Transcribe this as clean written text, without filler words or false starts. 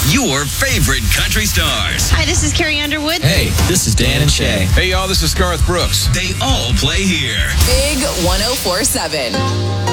your favorite country stars. Hi, this is Carrie Underwood. Hey, this is Dan and Shay. Hey, y'all, this is Garth Brooks. They all play here. Big 104.7.